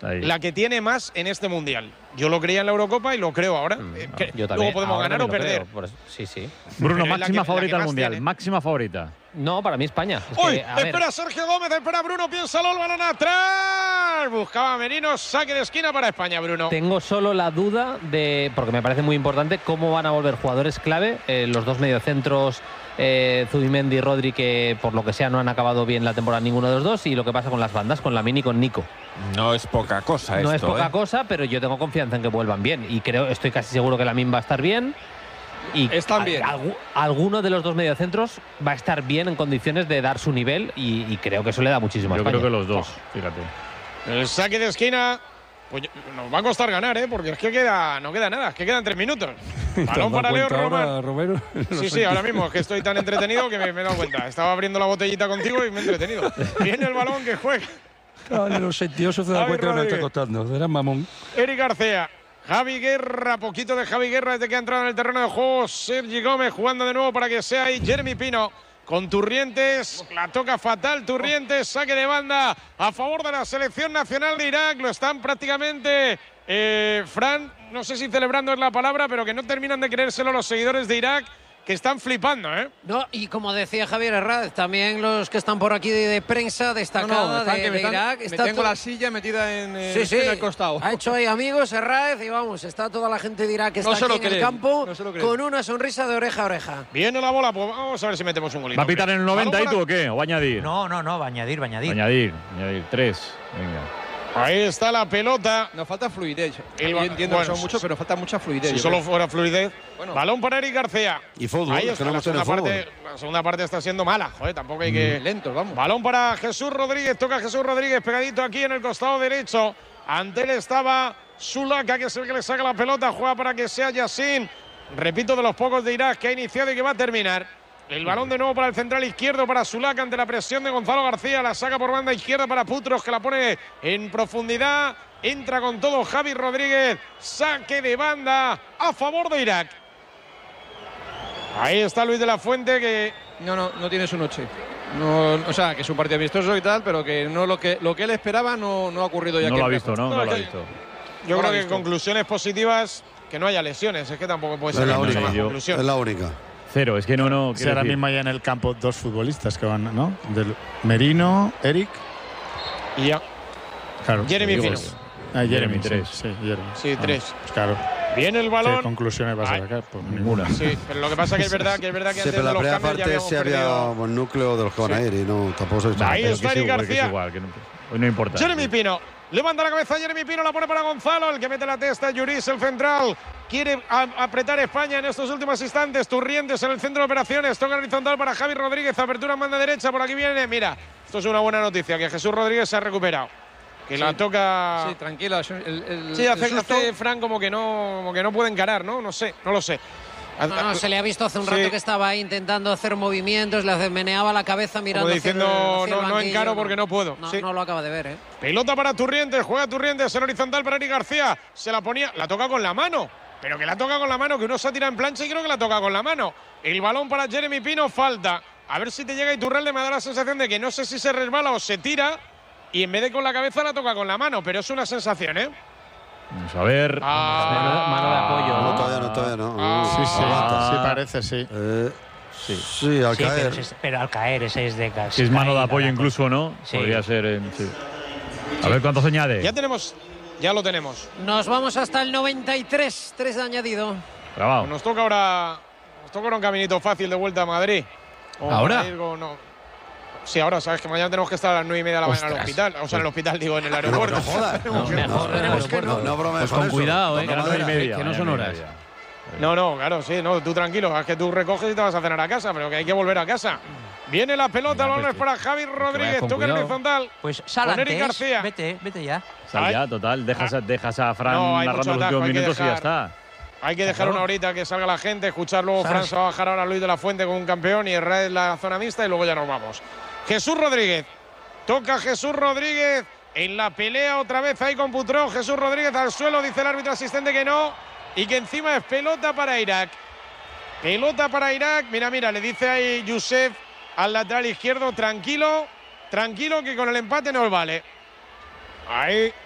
la que tiene más en este Mundial. Yo lo creía en la Eurocopa y lo creo ahora. Yo también. Luego podemos ganar o perder. Sí. Bruno, máxima favorita del Mundial. Máxima favorita. No, para mí España. ¡Uy! Espera Sergio Gómez, espera Bruno, piénsalo, el balón atrás. Buscaba Merino, saque de esquina para España, Bruno. Tengo solo la duda de, porque me parece muy importante, cómo van a volver jugadores clave, los dos mediocentros, Zubimendi y Rodri, que por lo que sea no han acabado bien la temporada ninguno de los dos, y lo que pasa con las bandas, con Lamine y con Nico. No es poca cosa esto. No es poca cosa, pero yo tengo confianza en que vuelvan bien. Y estoy casi seguro que Lamine va a estar bien. Y están bien. Alguno de los dos mediocentros va a estar bien en condiciones de dar su nivel y creo que eso le da muchísimo a España. Yo creo que los dos, fíjate. El saque de esquina, pues nos va a costar ganar, porque es que no queda nada, es que quedan 3 minutos. Balón para Leo Román. Sí, ahora mismo es que estoy tan entretenido que me he dado cuenta. Estaba abriendo la botellita contigo y me he entretenido. Viene el balón que juega. Claro, los sentiosos se dan cuenta que no está costando. Era mamón. Eric García. Javi Guerra, poquito de Javi Guerra desde que ha entrado en el terreno de juego. Sergi Gómez jugando de nuevo para que sea ahí Jeremy Pino con Turrientes. La toca fatal Turrientes, saque de banda a favor de la selección nacional de Irak. Lo están prácticamente, Fran, no sé si celebrando es la palabra, pero que no terminan de creérselo los seguidores de Irak, que están flipando, No, y como decía Javier Herráez, también los que están por aquí de prensa destacada de Irak. Me tengo la silla metida en el costado. Ha hecho ahí amigos Herráez y vamos, está toda la gente de Irak que está aquí en el campo con una sonrisa de oreja a oreja. Viene la bola, pues vamos a ver si metemos un golito. ¿Va a pitar en el 90 y tú o qué? ¿O va a añadir? No, va a añadir. Añadir 3. Venga. Ahí está la pelota. Nos falta fluidez. Yo entiendo que son muchos, pero falta mucha fluidez. Si solo fuera fluidez. Balón para Eric García. Y fútbol. Ahí está, la segunda parte está siendo mala. Joder, tampoco hay que… Lentos, vamos. Balón para Jesús Rodríguez. Toca Jesús Rodríguez pegadito aquí en el costado derecho. Ante él estaba Sulaka, que es el que le saca la pelota. Juega para que sea Yassin. Repito, de los pocos de Irak que ha iniciado y que va a terminar. El balón de nuevo para el central izquierdo, para Sulaka ante la presión de Gonzalo García. La saca por banda izquierda para Putros, que la pone en profundidad. Entra con todo Javi Rodríguez. Saque de banda a favor de Irak. Ahí está Luis de la Fuente, que… No tiene su noche. No, o sea, que es un partido amistoso y tal, pero que no lo que él esperaba no ha ocurrido ya. No lo ha visto, ¿no? No lo ha visto. Yo creo que conclusiones positivas, que no haya lesiones. Es que tampoco puede ser mucha más conclusión. Es la única. 0, es que no. Si ahora mismo hay en el campo 2 futbolistas que van, ¿no? Merino, Eric. Y ya. Claro. Jeremy Pino. Jeremy 3. Sí, Jeremy. Sí, 3. Pues claro. Viene el balón. ¿Qué conclusiones vas a sacar? Pues ninguna. Sí, pero lo que pasa que es verdad que antes pero de la los primera cambios ya parte habíamos sí había perdido. buen núcleo de los que van a ir y no, tampoco se Ahí está Eric García. Igual, hoy no importa. Jeremy Pino. Levanta la cabeza Jeremy Pino, la pone para Gonzalo. El que mete la testa, Yuris, el central. Quiere apretar España en estos últimos instantes. Turrientes en el centro de operaciones. Toca horizontal para Javi Rodríguez. Apertura en banda derecha. Por aquí viene. Mira, esto es una buena noticia, que Jesús Rodríguez se ha recuperado. Que la toca… Sí, tranquila. Sí, hace Fran como que no puede encarar, ¿no? No sé, no lo sé. No, se le ha visto hace un rato que estaba ahí intentando hacer movimientos, le meneaba la cabeza mirando. Como diciendo, no encaro porque no puedo. No lo acaba de ver, Pelota para Turrientes, juega Turrientes en horizontal para Eric García. Se la ponía, la toca con la mano. Pero que la toca con la mano, que uno se tira en plancha y creo que la toca con la mano. El balón para Jeremy Pino, falta. A ver si te llega Iturralde, me da la sensación de que no sé si se resbala o se tira. Y en vez de con la cabeza la toca con la mano, pero es una sensación, Vamos a ver. Mano de apoyo. No, todavía no. Sí, parece, sí. Sí, al caer. Pero al caer, ese es de casi. Si es mano de apoyo incluso, ¿no? Sí. Podría ser. Sí. A ver cuánto se añade. Ya lo tenemos. Nos vamos hasta el 93, 3 de añadido. Grabado. Nos toca ahora un caminito fácil de vuelta a Madrid. ¿Ahora? Sí, ahora, sabes que mañana tenemos que estar a las 9:30 de la mañana en el hospital. O sea, en el hospital, digo, en el aeropuerto. No jodas. No bromes. Pues con cuidado, que no son 9:30. Que no son horas. No, claro, sí, no, tú tranquilo. Es que tú recoges y te vas a cenar a casa, pero que hay que volver a casa. Viene la pelota, el balón es para Javi Rodríguez. Toca el horizontal. Pues sal con Eric antes. García. Vete ya. Sal ya, total. Dejas a Fran narrando los últimos minutos y ya está. Hay que dejar una horita que salga la gente, escuchar luego. Fran se va a bajar ahora a Luis de la Fuente con un campeón y Herrera la zona mixta y luego ya nos vamos. Jesús Rodríguez. Toca Jesús Rodríguez en la pelea otra vez ahí con Putró. Jesús Rodríguez al suelo, dice el árbitro asistente que no. Y que encima es pelota para Irak. Pelota para Irak. Mira, le dice ahí Youssef al lateral izquierdo. Tranquilo que con el empate nos vale. Ahí